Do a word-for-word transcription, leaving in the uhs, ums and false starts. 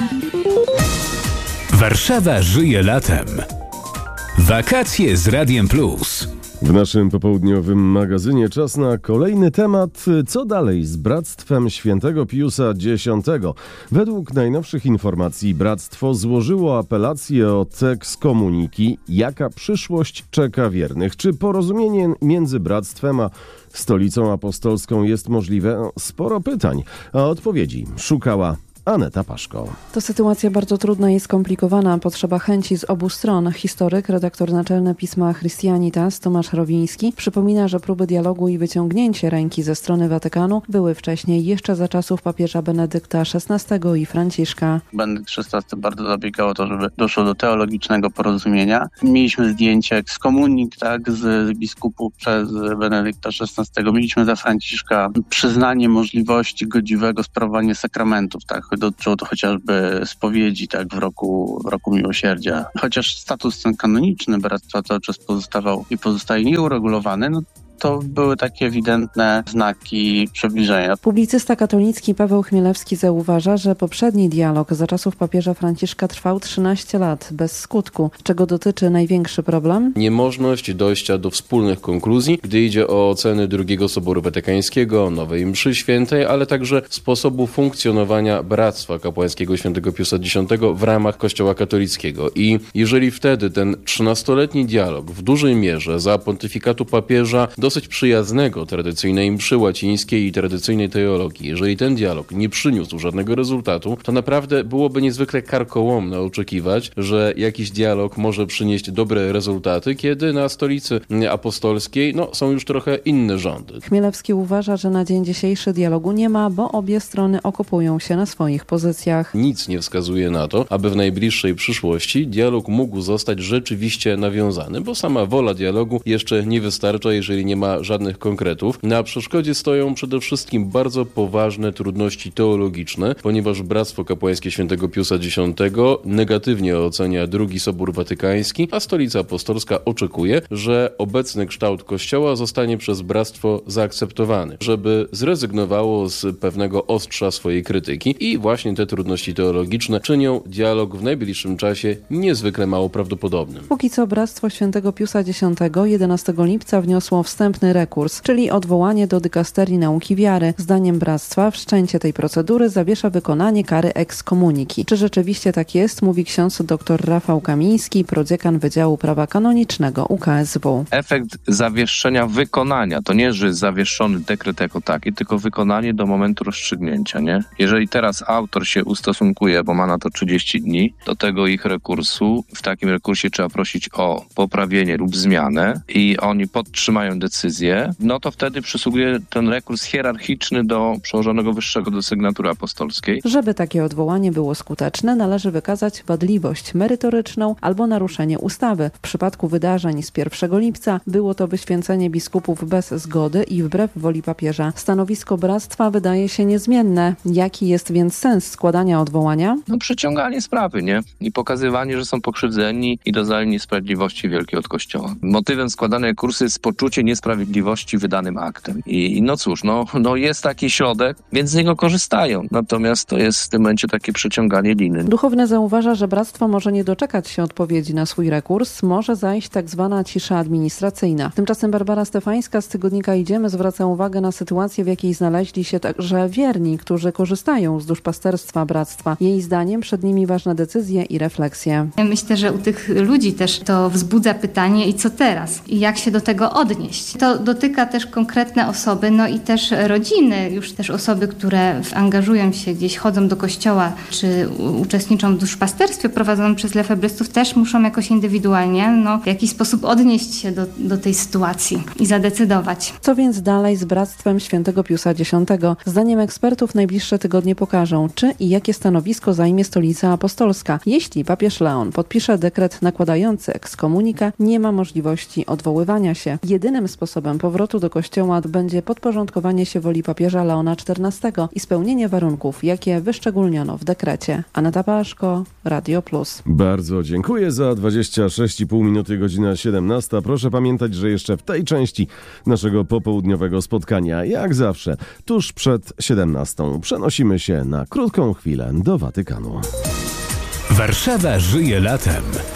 Warszawa żyje latem. Wakacje z Radiem Plus. W naszym popołudniowym magazynie czas na kolejny temat. Co dalej z Bractwem Świętego Piusa Dziesiątego? Według najnowszych informacji bractwo złożyło apelację o ekskomuniki. Jaka przyszłość czeka wiernych? Czy porozumienie między bractwem a Stolicą Apostolską jest możliwe? No, sporo pytań, a odpowiedzi szukała Aneta Paszko. To sytuacja bardzo trudna i skomplikowana. Potrzeba chęci z obu stron. Historyk, redaktor naczelny pisma Christianitas Tomasz Rowiński przypomina, że próby dialogu i wyciągnięcie ręki ze strony Watykanu były wcześniej, jeszcze za czasów papieża Benedykta szesnastego i Franciszka. Benedykt szesnasty bardzo zabiegał o to, żeby doszło do teologicznego porozumienia. Mieliśmy zdjęcie ekskomunik, tak, z biskupów przez Benedykta szesnastego. Mieliśmy za Franciszka przyznanie możliwości godziwego sprawowania sakramentów, tak. Dotyczyło to chociażby spowiedzi, tak, w roku, w roku miłosierdzia. Chociaż status ten kanoniczny bractwa cały czas pozostawał i pozostaje nieuregulowany, no to były takie ewidentne znaki przybliżenia. Publicysta katolicki Paweł Chmielewski zauważa, że poprzedni dialog za czasów papieża Franciszka trwał trzynaście lat bez skutku. Czego dotyczy największy problem? Niemożność dojścia do wspólnych konkluzji, gdy idzie o oceny drugiego Soboru Watykańskiego, nowej mszy świętej, ale także sposobu funkcjonowania Bractwa Kapłańskiego Świętego Piusa Dziesiątego w ramach Kościoła katolickiego. I jeżeli wtedy ten trzynastoletni dialog w dużej mierze za pontyfikatu papieża dosyć przyjaznego tradycyjnej mszy łacińskiej i tradycyjnej teologii, jeżeli ten dialog nie przyniósł żadnego rezultatu, to naprawdę byłoby niezwykle karkołomne oczekiwać, że jakiś dialog może przynieść dobre rezultaty, kiedy na Stolicy Apostolskiej no, są już trochę inne rządy. Chmielewski uważa, że na dzień dzisiejszy dialogu nie ma, bo obie strony okopują się na swoich pozycjach. Nic nie wskazuje na to, aby w najbliższej przyszłości dialog mógł zostać rzeczywiście nawiązany, bo sama wola dialogu jeszcze nie wystarcza, jeżeli nie ma żadnych konkretów. Na przeszkodzie stoją przede wszystkim bardzo poważne trudności teologiczne, ponieważ Bractwo Kapłańskie Świętego Piusa Dziesiątego negatywnie ocenia drugi Sobór Watykański, a Stolica Apostolska oczekuje, że obecny kształt Kościoła zostanie przez Bractwo zaakceptowany, żeby zrezygnowało z pewnego ostrza swojej krytyki i właśnie te trudności teologiczne czynią dialog w najbliższym czasie niezwykle mało prawdopodobnym. Póki co Bractwo Świętego Piusa Dziesiątego jedenastego lipca wniosło wstępny rekurs, czyli odwołanie do dykasterii nauki wiary. Zdaniem bractwa wszczęcie tej procedury zawiesza wykonanie kary ekskomuniki. Czy rzeczywiście tak jest, mówi ksiądz dr Rafał Kamiński, prodziekan Wydziału Prawa Kanonicznego U K S W. Efekt zawieszenia wykonania, to nie, że jest zawieszony dekret jako taki, tylko wykonanie do momentu rozstrzygnięcia, nie? Jeżeli teraz autor się ustosunkuje, bo ma na to trzydzieści dni, do tego ich rekursu, w takim rekursie trzeba prosić o poprawienie lub zmianę i oni podtrzymają decyzję, no to wtedy przysługuje ten rekurs hierarchiczny do przełożonego wyższego, do sygnatury apostolskiej. Żeby takie odwołanie było skuteczne, należy wykazać wadliwość merytoryczną albo naruszenie ustawy. W przypadku wydarzeń z pierwszego lipca było to wyświęcenie biskupów bez zgody i wbrew woli papieża. Stanowisko bractwa wydaje się niezmienne. Jaki jest więc sens składania odwołania? No przeciąganie sprawy, nie? I pokazywanie, że są pokrzywdzeni i doznali niesprawiedliwości wielkiej od Kościoła. Motywem składania rekursu jest poczucie niesprawiedliwości wydanym aktem. I no cóż, no, no jest taki środek, więc z niego korzystają. Natomiast to jest w tym momencie takie przeciąganie liny. Duchowny zauważa, że bractwo może nie doczekać się odpowiedzi na swój rekurs, może zajść tak zwana cisza administracyjna. Tymczasem Barbara Stefańska z tygodnika Idziemy zwraca uwagę na sytuację, w jakiej znaleźli się także wierni, którzy korzystają z duszpasterstwa bractwa. Jej zdaniem przed nimi ważne decyzje i refleksje. Myślę, że u tych ludzi też to wzbudza pytanie i co teraz? I jak się do tego odnieść? To dotyka też konkretne osoby, no i też rodziny, już też osoby, które angażują się gdzieś, chodzą do kościoła, czy uczestniczą w duszpasterstwie prowadzonym przez lefebrystów, też muszą jakoś indywidualnie, no w jakiś sposób odnieść się do, do tej sytuacji i zadecydować. Co więc dalej z Bractwem Świętego Piusa Dziesiątego? Zdaniem ekspertów najbliższe tygodnie pokażą, czy i jakie stanowisko zajmie Stolica Apostolska. Jeśli papież Leon podpisze dekret nakładający ekskomunikę, nie ma możliwości odwoływania się. Jedynym sposobem powrotu do kościoła będzie podporządkowanie się woli papieża Leona czternastego i spełnienie warunków, jakie wyszczególniono w dekrecie. Aneta Paszko, Radio Plus. Bardzo dziękuję za dwadzieścia sześć i pół minuty, godzina siedemnasta. Proszę pamiętać, że jeszcze w tej części naszego popołudniowego spotkania, jak zawsze, tuż przed siedemnastą, przenosimy się na krótką chwilę do Watykanu. Warszawa żyje latem.